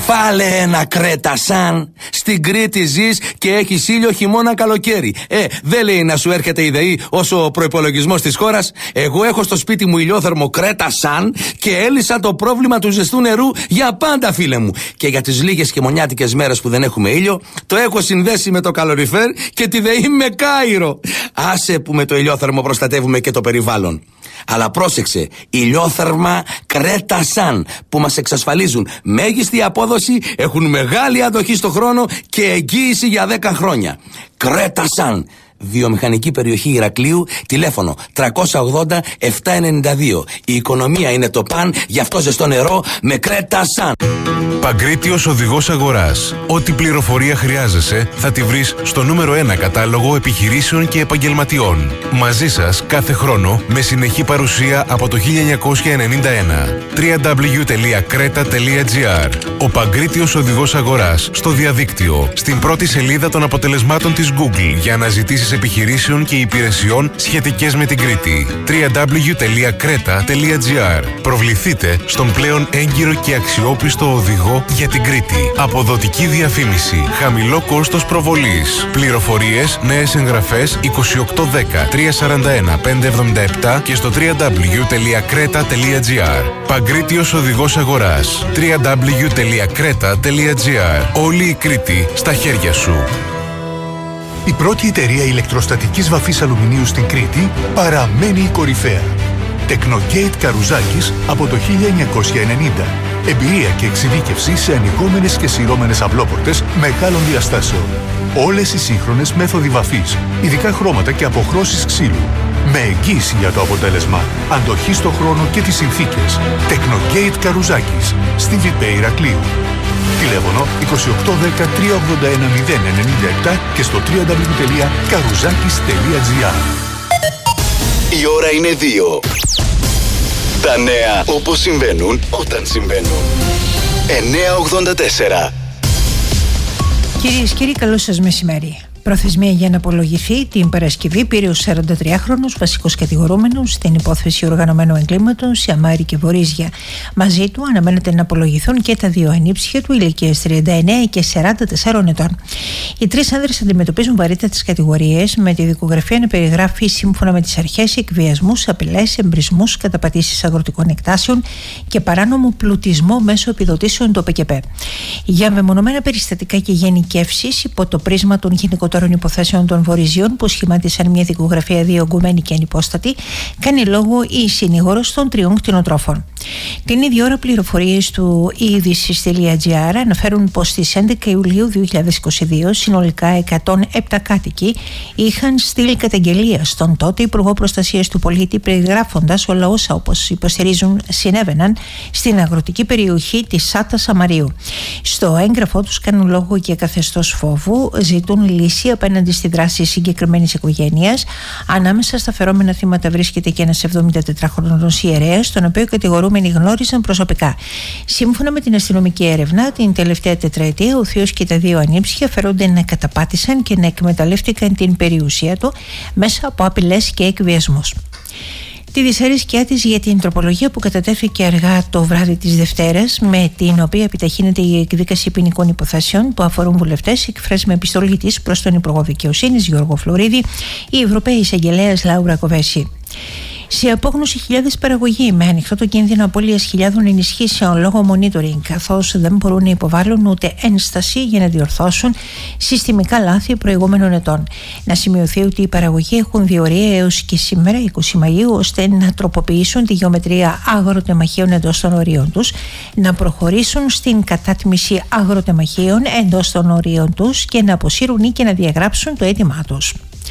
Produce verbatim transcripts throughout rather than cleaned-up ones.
Βάλε ένα Κρέτα Σαν. Στην Κρήτη ζεις και έχεις ήλιο χειμώνα καλοκαίρι. Ε, δεν λέει να σου έρχεται η ΔΕΗ όσο ο προϋπολογισμός της χώρας. Εγώ έχω στο σπίτι μου ηλιόθερμο Κρέτα Σαν και έλυσα το πρόβλημα του ζεστού νερού για πάντα, φίλε μου. Και για τις λίγες χειμωνιάτικες μέρες που δεν έχουμε ήλιο, το έχω συνδέσει με το καλοριφέρ και τη ΔΕΗ με Κάιρο. Άσε που με το ηλιόθερμο προστατεύουμε και το περιβάλλον. Αλλά πρόσεξε, ηλιόθερμα Κρέτα Σαν που μας εξασφαλίζουν μέγιστη απόδοση, έχουν μεγάλη αντοχή στο χρόνο και εγγύηση για δέκα χρόνια. Κρέτα Σαν, βιομηχανική περιοχή Ηρακλείου, τηλέφωνο τριακόσια ογδόντα επτακόσια ενενήντα δύο. Η οικονομία είναι το παν, γι' αυτό ζεστό νερό με Κρέτα Σαν. Παγκρίτιος οδηγός αγοράς. Ό,τι πληροφορία χρειάζεσαι θα τη βρεις στο νούμερο ένα κατάλογο επιχειρήσεων και επαγγελματιών. Μαζί σας κάθε χρόνο με συνεχή παρουσία από το χίλια εννιακόσια ενενήντα ένα. double-u double-u double-u τελεία κρέτα τελεία τζι άρ. Ο Παγκρίτιος οδηγός αγοράς στο διαδίκτυο, στην πρώτη σελίδα των αποτελεσμάτων της Google για αναζητήσεις επιχειρήσεων και υπηρεσιών σχετικές με την Κρήτη. double-u double-u double-u τελεία κρέτα τελεία τζι άρ. Προβληθείτε στον πλέον έγκυρο και αξιόπιστο οδηγό για την Κρήτη. Αποδοτική διαφήμιση. Χαμηλό κόστος προβολής. Πληροφορίες, νέες εγγραφές είκοσι οκτώ δέκα τριακόσια σαράντα ένα πεντακόσια εβδομήντα επτά και στο double-u double-u double-u τελεία κρέτα τελεία τζι άρ. Παγκρίτιος οδηγός αγοράς. double-u double-u double-u τελεία κρέτα τελεία τζι άρ. Όλη η Κρήτη στα χέρια σου. Η πρώτη εταιρεία ηλεκτροστατικής βαφής αλουμινίου στην Κρήτη παραμένει η κορυφαία. Technogate Καρουζάκης από το χίλια εννιακόσια ενενήντα. Εμπειρία και εξειδίκευση σε ανοιγόμενες και σειρώμενες αυλόπορτες μεγάλων διαστάσεων. Όλες οι σύγχρονες μέθοδοι βαφής, ειδικά χρώματα και αποχρώσεις ξύλου. Με εγγύηση για το αποτέλεσμα, αντοχή στο χρόνο και τις συνθήκες. Technogate Καρουζάκης, στη Βιπέ Ηρακλείου. Τηλέφωνο είκοσι οκτώ δέκα τριακόσια ογδόντα ένα μηδέν ενενήντα επτά και στο double-u double-u double-u τελεία καρουζάκης τελεία τζι άρ. Η ώρα είναι δύο. Τα νέα όπως συμβαίνουν όταν συμβαίνουν. εννιακόσια ογδόντα τέσσερα. Κυρίες και κύριοι, καλό σας μεσημέρι. Προθεσμία για να απολογηθεί την Παρασκευή πήρε ο σαραντατριάχρονος βασικός κατηγορούμενος στην υπόθεση οργανωμένου εγκλήματος Ιαμάρη και Βορίζια. Μαζί του αναμένεται να απολογηθούν και τα δύο ανήψια του ηλικίας τριάντα εννέα και σαράντα τεσσάρων ετών. Οι τρεις άνδρες αντιμετωπίζουν βαρύτατες κατηγορίες, με τη δικογραφία να περιγράφει σύμφωνα με τις αρχές εκβιασμούς, απειλές, εμπρισμούς, καταπατήσεις αγροτικών εκτάσεων και παράνομο πλουτισμό μέσω επιδοτήσεων του ΟΠΕΚΕΠ. Για μεμονωμένα περιστατικά και γενικεύσεις υπό το πρίσμα των γενικότερων των υποθέσεων των Βορειζίων που σχημάτισαν μια δικογραφία διωγγωμένη και ανυπόστατη, κάνει λόγο η συνήγορος των τριών κτηνοτρόφων. Την ίδια ώρα, πληροφορίες του ειδήσεις τελεία τζι άρ αναφέρουν πως στις έντεκα Ιουλίου δύο χιλιάδες είκοσι δύο συνολικά εκατόν επτά κάτοικοι είχαν στείλει καταγγελία στον τότε Υπουργό Προστασίας του Πολίτη, περιγράφοντας όλα όσα, όπως υποστηρίζουν, συνέβαιναν στην αγροτική περιοχή της Σάτα Σαμαρίου. Στο έγγραφό τους κάνουν λόγο για καθεστώς φόβου, ζητούν λύση απέναντι στη δράση συγκεκριμένης οικογένειας. Ανάμεσα στα φερόμενα θύματα βρίσκεται και ένας εβδομηντατετράχρονος ιερέας, τον οποίο οι κατηγορούμενοι γνώρισαν προσωπικά. Σύμφωνα με την αστυνομική έρευνα, την τελευταία τετραετία ο θείος και τα δύο ανήψια φέρονται να καταπάτησαν και να εκμεταλλεύτηκαν την περιουσία του μέσα από απειλές και εκβιασμούς. Τη δυσαρέσκειά της για την τροπολογία που κατατέθηκε αργά το βράδυ της Δευτέρας, με την οποία επιταχύνεται η εκδίκαση ποινικών υποθέσεων που αφορούν βουλευτές, εκφράζει με επιστολή της προς τον Υπουργό Δικαιοσύνης Γιώργο Φλωρίδη η Ευρωπαία Εισαγγελέας Λάουρα Κοβέση. Σε απόγνωση χιλιάδες παραγωγοί με ανοιχτό το κίνδυνο απώλειας χιλιάδων ενισχύσεων λόγω monitoring, καθώς δεν μπορούν να υποβάλουν ούτε ένσταση για να διορθώσουν συστημικά λάθη προηγούμενων ετών. Να σημειωθεί ότι οι παραγωγοί έχουν διορία έως και σήμερα, είκοσι Μαΐου, ώστε να τροποποιήσουν τη γεωμετρία αγροτεμαχίων εντός των ορίων τους, να προχωρήσουν στην κατάτμιση αγροτεμαχίων εντός των ορίων τους και να αποσύρουν ή και να διαγράψουν το αίτημά τους.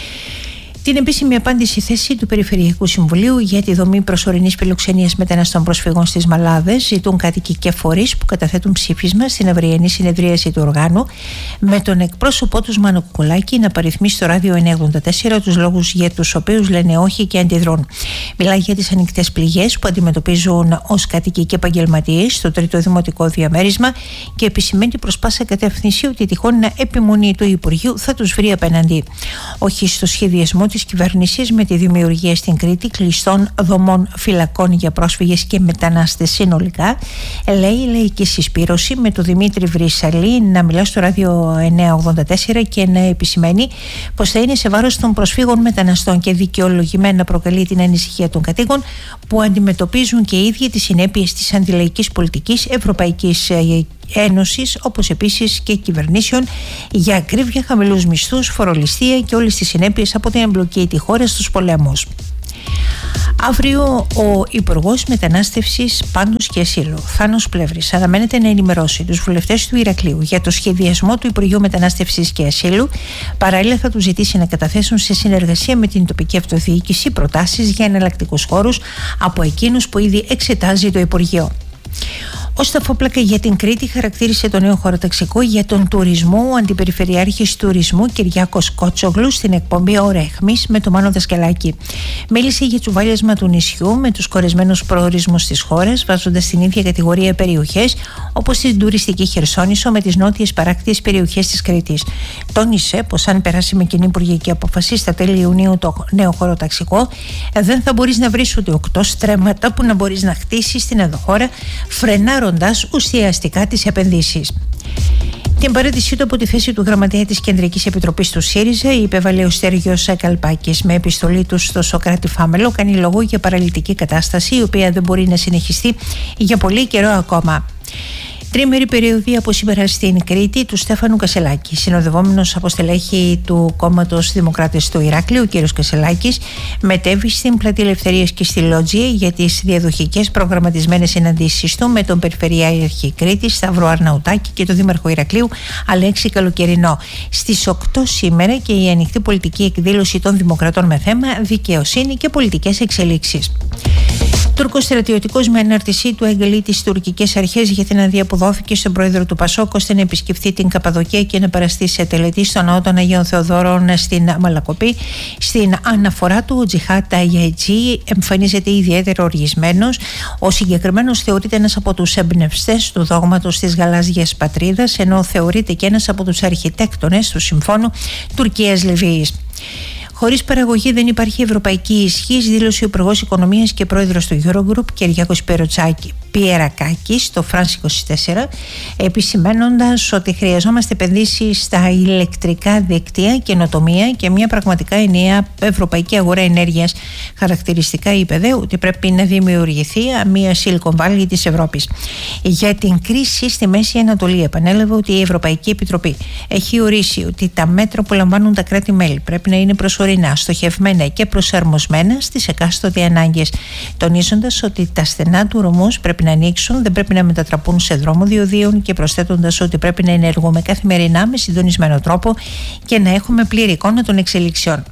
Την επίσημη απάντηση θέση του Περιφερειακού Συμβουλίου για τη δομή προσωρινής φιλοξενίας μεταναστών προσφύγων στις Μαλάδες ζητούν κάτοικοι και φορείς που καταθέτουν ψήφισμα στην αυριανή συνεδρίαση του οργάνου, με τον εκπρόσωπό τους Μάνο Κουκουλάκη να παριθμίσει στο ράδιο εννιακόσια ογδόντα τέσσερα τους λόγους για τους οποίους λένε όχι και αντιδρούν. Μιλάει για τις ανοιχτές πληγές που αντιμετωπίζουν ως κάτοικοι και επαγγελματίες στο τρίτο δημοτικό διαμέρισμα και επισημαίνει προς πάσα κατεύθυνση ότι τυχόν επιμονή του Υπουργείου θα τους βρει απέναντι. Όχι στο σχεδιασμό της κυβέρνησης με τη δημιουργία στην Κρήτη κλειστών δομών φυλακών για πρόσφυγες και μετανάστες συνολικά, λέει η Λαϊκή Συσπήρωση, με τον Δημήτρη Βρυσαλή να μιλά στο ράδιο εννιακόσια ογδόντα τέσσερα και να επισημαίνει πως θα είναι σε βάρος των προσφύγων μεταναστών και δικαιολογημένα προκαλεί την ανησυχία των κατοίκων που αντιμετωπίζουν και οι ίδιοι τις συνέπειες της αντιλαϊκής πολιτικής Ευρωπαϊκής Ένωσης, όπως επίσης και κυβερνήσεων, για ακρίβεια, χαμηλούς μισθούς, φορολιστία και όλες τις συνέπειες από την εμπλοκή τη χώρα στους πολέμους. Αύριο ο Υπουργός Μετανάστευσης, Πάντως και Ασύλου, Θάνος Πλεύρης, αναμένεται να ενημερώσει τους βουλευτές του Ηρακλείου για το σχεδιασμό του Υπουργείου Μετανάστευσης και Ασύλου. Παράλληλα, θα τους ζητήσει να καταθέσουν σε συνεργασία με την τοπική αυτοδιοίκηση προτάσεις για εναλλακτικούς χώρους από εκείνους που ήδη εξετάζει το Υπουργείο. Ως ταφόπλακα για την Κρήτη χαρακτήρισε το νέο χωροταξικό για τον τουρισμό ο Αντιπεριφερειάρχης Τουρισμού Κυριάκος Κότσογλου στην εκπομπή Ώρα Αιχμής με το Μάνο Δασκαλάκη. Μίλησε για τσουβάλιασμα του νησιού με τους κορεσμένους προορισμούς της χώρας, βάζοντας στην ίδια κατηγορία περιοχές όπως την τουριστική Χερσόνησο με τις νότιες παράκτιες περιοχές της Κρήτης. Τόνισε πως αν περάσει με κοινή υπουργική απόφαση στα τέλη Ιουνίου το νέο χωροταξικό, δεν θα μπορείς να βρεις ούτε οκτώ στρέμματα που να μπορείς να χτίσεις στην ενδοχώρα, φρενάροντας ουσιαστικά τις επενδύσεις. Την παρέτησή του από τη θέση του γραμματέα της Κεντρικής Επιτροπής του ΣΥΡΙΖΑ υπέβαλε ο Στέργιος Καλπάκης. Με επιστολή του στο Σοκράτη Φάμελο κάνει λόγο για παραλυτική κατάσταση, η οποία δεν μπορεί να συνεχιστεί για πολύ καιρό ακόμα. Τρίμερη περιοδία από σήμερα στην Κρήτη του Στέφανου Κασελάκη. Συνοδευόμενος από στελέχη του κόμματος Δημοκράτες του Ηράκλειο, ο κ. Κασελάκης μετέβη στην Πλατεία Ελευθερίας και στη Λότζια για τις διαδοχικές προγραμματισμένες συναντήσεις του με τον Περιφερειάρχη Κρήτης Σταύρο Αρναουτάκη και τον Δήμαρχο Ηρακλείου Αλέξη Καλοκαιρινό. Στις οκτώ σήμερα και η ανοιχτή πολιτική εκδήλωση των Δημοκρατών με θέμα δικαιοσύνη και πολιτικές εξελίξεις. Τούρκος στρατιωτικός με ανάρτησή του έγγελε τις τουρκικές αρχές για την αδεία που δόθηκε στον πρόεδρο του Πασόκ ώστε να επισκεφθεί την Καπαδοκία και να παραστεί σε τελετή στον ναό των Αγίων Θεοδόρων στην Μαλακοπή. Στην αναφορά του, ο Τζιχάτ Αγιατζή εμφανίζεται ιδιαίτερα οργισμένος. Ο συγκεκριμένος θεωρείται ένας από τους εμπνευστές του δόγματος της γαλάζιας πατρίδας, ενώ θεωρείται και ένας από τους αρχιτέκτονες του Συμφώνου Τουρκίας-Λιβύης. Χωρίς παραγωγή δεν υπάρχει ευρωπαϊκή ισχύς, δήλωσε ο Υπουργός Οικονομίας και Πρόεδρος του Eurogroup Κυριάκος Πιερακάκης στο France είκοσι τέσσερα, επισημαίνοντας ότι χρειαζόμαστε επενδύσεις στα ηλεκτρικά δίκτυα, καινοτομία και μια πραγματικά ενιαία ευρωπαϊκή αγορά ενέργειας. Χαρακτηριστικά είπε δε ότι πρέπει να δημιουργηθεί μια Silicon Valley της Ευρώπης. Για την κρίση στη Μέση Ανατολή, επανέλαβε ότι η Ευρωπαϊκή Επιτροπή έχει ορίσει ότι τα μέτρα που λαμβάνουν τα κράτη-μέλη πρέπει να είναι προσωρινά, στοχευμένα και προσαρμοσμένα στις εκάστοτε ανάγκες, τονίζοντας ότι τα στενά του ρωμός πρέπει να ανοίξουν, δεν πρέπει να μετατραπούν σε δρόμο διοδίων και προσθέτοντας ότι πρέπει να ενεργούμε καθημερινά με συντονισμένο τρόπο και να έχουμε πλήρη εικόνα των εξελίξεων.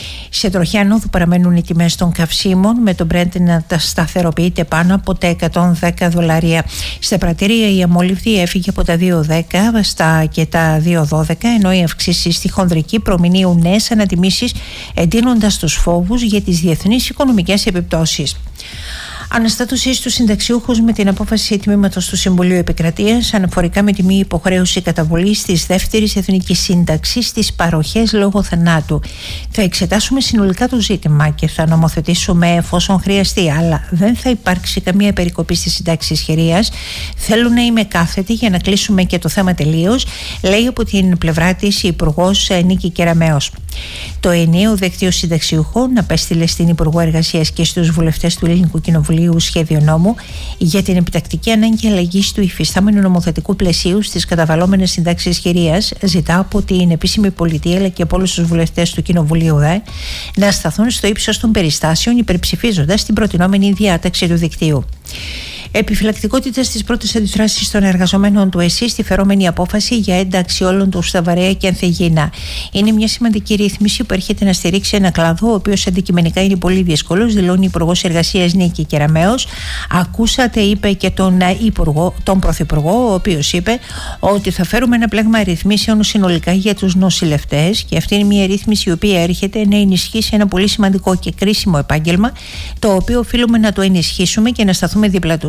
Σε τροχιά ανόδου παραμένουν οι τιμές των καυσίμων, με το Brent να τα σταθεροποιείται πάνω από τα εκατόν δέκα δολάρια. Στα πρατήρια η αμόλυβδη έφυγε από τα δύο δέκα στα και τα δύο δώδεκα, ενώ οι αυξήσεις στη χονδρική προμηνύουν νέες ανατιμήσεις, εντείνοντας τους φόβους για τις διεθνείς οικονομικές επιπτώσεις. Αναστάτωση στους συνταξιούχους με την απόφαση τμήματος του Συμβουλίου Επικρατείας αναφορικά με τη μη υποχρέωση καταβολής της δεύτερης εθνικής σύνταξης στις παροχές λόγω θανάτου. Θα εξετάσουμε συνολικά το ζήτημα και θα νομοθετήσουμε εφόσον χρειαστεί, αλλά δεν θα υπάρξει καμία περικοπή στις συντάξεις χειρίας. Θέλω να είμαι κάθετη για να κλείσουμε και το θέμα τελείως, λέει από την πλευρά της η Υπουργός Νίκη Κεραμέως. Το ενιαίο δίκτυο συνταξιούχων απέστειλε στην Υπουργό Εργασίας και στους βουλευτές του Ελληνικού Κοινοβουλίου σχέδιο νόμου για την επιτακτική ανάγκη αλλαγής του υφιστάμενου νομοθετικού πλαισίου στις καταβαλλόμενες συντάξεις χειρίας. Ζητά από την επίσημη πολιτεία αλλά και από όλους τους βουλευτές του Κοινοβουλίου ΔΕ να σταθούν στο ύψος των περιστάσεων, υπερψηφίζοντας την προτινόμενη διάταξη του δικτύου. Επιφυλακτικότητα στις πρώτες αντιδράσεις των εργαζομένων του ΕΣΥ στη φερόμενη απόφαση για ένταξη όλων του στα βαρέα και ανθυγιεινά. Είναι μια σημαντική ρύθμιση που έρχεται να στηρίξει ένα κλάδο, ο οποίος αντικειμενικά είναι πολύ δύσκολος, δηλώνει η Υπουργός Εργασίας Νίκη Κεραμέως. Ακούσατε, είπε, και τον, υπουργό, τον Πρωθυπουργό, ο οποίος είπε ότι θα φέρουμε ένα πλέγμα ρυθμίσεων συνολικά για τους νοσηλευτές, και αυτή είναι μια ρύθμιση η οποία έρχεται να ενισχύσει ένα πολύ σημαντικό και κρίσιμο επάγγελμα, το οποίο οφείλουμε να το ενισχύσουμε και να σταθούμε δίπλα τους.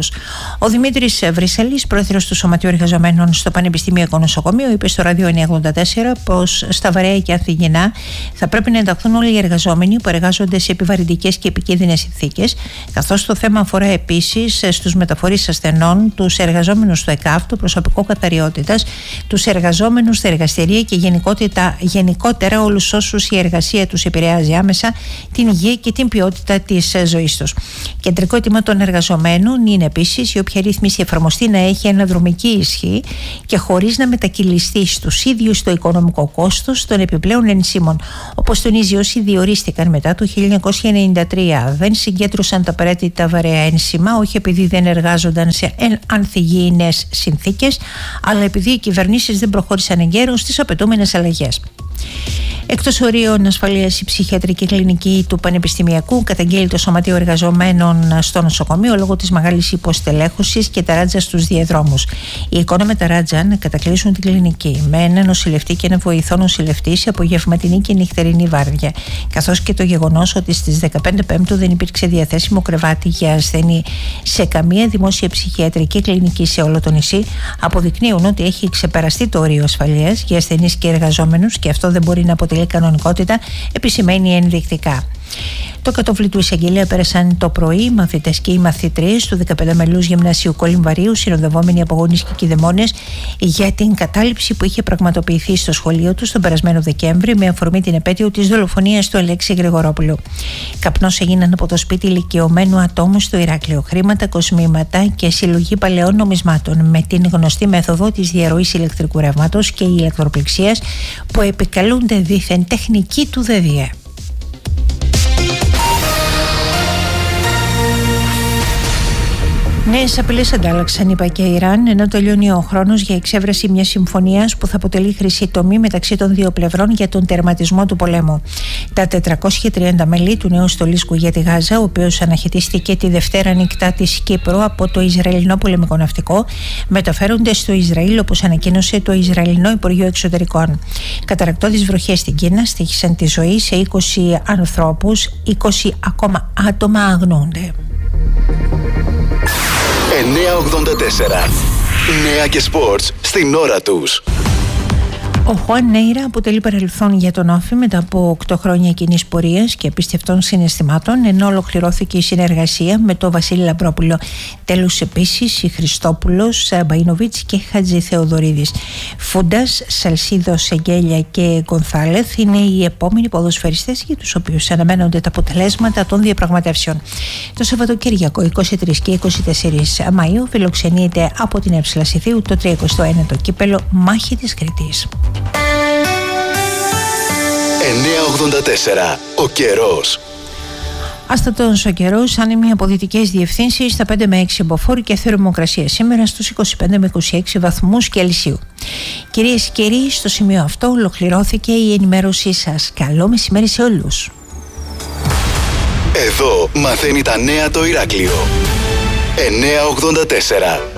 τους. Ο Δημήτρης Βρυσαλής, πρόεδρος του Σωματείου Εργαζομένων στο Πανεπιστημιακό Νοσοκομείο, είπε στο ράδιο εννιακόσια ογδόντα τέσσερα πως στα βαρέα και ανθυγινά θα πρέπει να ενταχθούν όλοι οι εργαζόμενοι που εργάζονται σε επιβαρυντικές και επικίνδυνες συνθήκες, καθώς το θέμα αφορά επίσης στους μεταφορείς ασθενών, τους εργαζόμενους στο ΕΚΑΒ, το προσωπικό καθαριότητας, τους εργαζόμενους στα εργαστηρία και γενικότερα, γενικότερα όλους όσους η εργασία τους επηρεάζει άμεσα την υγεία και την ποιότητα της ζωής τους. Κεντρικό αίτημα των εργαζομένων είναι επίσης η όποια ρύθμιση εφαρμοστεί να έχει αναδρομική ισχύ και χωρίς να μετακυλιστεί στους ίδιους το οικονομικό κόστος των επιπλέον ενσύμων. Όπως τονίζει, όσοι διορίστηκαν μετά το χίλια εννιακόσια ενενήντα τρία δεν συγκέντρωσαν τα απαραίτητα βαρέα ένσημα, όχι επειδή δεν εργάζονταν σε ανθυγιεινές συνθήκες, αλλά επειδή οι κυβερνήσεις δεν προχώρησαν εγκαίρως στις απαιτούμενες αλλαγές. Εκτός ορίων ασφαλείας, η ψυχιατρική κλινική του Πανεπιστημιακού καταγγέλει το Σωματείο Εργαζομένων στο νοσοκομείο λόγω της μεγάλης υποστελέχωσης και ταράτζα στους διαδρόμους. Η εικόνα με ταράτζα να κατακλείσουν την κλινική με ένα νοσηλευτή και ένα βοηθό νοσηλευτή σε απογευματινή και νυχτερινή βάρδια, καθώς και το γεγονός ότι στις δεκαπέντε Πέμπτου δεν υπήρξε διαθέσιμο κρεβάτι για ασθενή σε καμία δημόσια ψυχιατρική κλινική σε όλο το νησί, αποδεικνύουν ότι έχει ξεπεραστεί το όριο ασφαλείας για ασθενείς και εργαζόμενους και αυτό δεν μπορεί να αποτελεί κανονικότητα, επισημαίνει ενδεικτικά. Το κατόφλι του εισαγγελέα πέρασαν το πρωί οι μαθητές και οι μαθήτριες του δεκαπέντε μελούς γυμνασίου Κολυμβαρίου, συνοδευόμενοι από γονείς και κηδεμόνες, για την κατάληψη που είχε πραγματοποιηθεί στο σχολείο του τον περασμένο Δεκέμβρη με αφορμή την επέτειο της δολοφονίας του Αλέξη Γρηγορόπουλου. Καπνός έγιναν από το σπίτι ηλικιωμένου ατόμου στο Ηράκλειο. Χρήματα, κοσμήματα και συλλογή παλαιών νομισμάτων με την γνωστή μέθοδο της διαρροής ηλεκτρικού ρεύματος και ηλεκτροπληξίας που επικαλούνται δήθεν τεχνική του ΔΕΔΙΕ. Νέες απειλές αντάλλαξαν, είπα και η Ιράν, ενώ τελειώνει ο χρόνος για εξέβρεση μιας συμφωνίας που θα αποτελεί χρυσή τομή μεταξύ των δύο πλευρών για τον τερματισμό του πολέμου. Τα τετρακόσια τριάντα μέλη του νέου στολίσκου για τη Γάζα, ο οποίος αναχαιτίστηκε τη Δευτέρα νύχτα της Κύπρου από το Ισραηλινό πολεμικό ναυτικό, μεταφέρονται στο Ισραήλ, όπως ανακοίνωσε το Ισραηλινό Υπουργείο Εξωτερικών. Καταρρακτώδεις βροχές στην Κίνα στοίχησαν τη ζωή σε είκοσι ανθρώπους, είκοσι ακόμα άτομα αγνοούνται. εννιακόσια ογδόντα τέσσερα. Νέα και σπορτς στην ώρα τους. Ο Χουάν Νέιρα αποτελεί παρελθόν για τον Όφη μετά από οκτώ χρόνια κοινής πορείας και απίστευτων συναισθημάτων, ενώ ολοκληρώθηκε η συνεργασία με τον Βασίλη Λαμπρόπουλο. Τέλος επίσης οι Χριστόπουλος, Μπαϊνοβίτς και Χατζη Θεοδωρίδης. Φούντας, Σαλσίδος, Εγγέλια και Γκονθάλεθ είναι οι επόμενοι ποδοσφαιριστές για τους οποίους αναμένονται τα αποτελέσματα των διαπραγματεύσεων. Το Σαββατοκύριακο είκοσι τρεις και είκοσι τέσσερις Μαΐου φιλοξενείται από την Εύσλα Σιθίου το τριακοστό ένατο κύπελο Μάχη της Κρήτης. εννιακόσια ογδόντα τέσσερα. Ο καιρός. Άστατος ο καιρός, άνεμοι από δυτικές διευθύνσεις στα πέντε με έξι μποφόρ και θερμοκρασία σήμερα στους είκοσι πέντε με είκοσι έξι βαθμούς Κελσίου. Κυρίες και κύριοι, στο σημείο αυτό ολοκληρώθηκε η ενημέρωσή σας. Καλό μεσημέρι σε όλους. Εδώ μαθαίνει τα νέα το Ηράκλειο. εννιακόσια ογδόντα τέσσερα.